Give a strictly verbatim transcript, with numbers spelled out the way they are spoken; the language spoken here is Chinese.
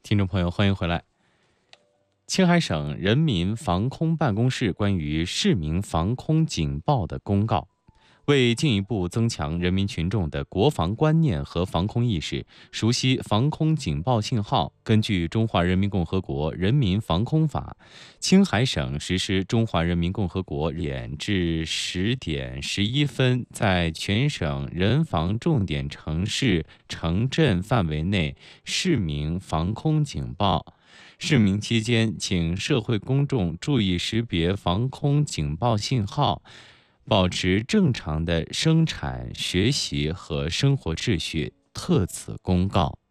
听众朋友，欢迎回来。青海省人民防空办公室关于市民防空警报的公告，为进一步增强人民群众的国防观念和防空意识，熟悉防空警报信号，根据《中华人民共和国人民防空法》，青海省实施《中华人民共和国点至十点十一分在全省人防重点城市、城镇范围内市民防空警报。市民期间，请社会公众注意识别防空警报信号，保持正常的生产、学习和生活秩序。特此公告。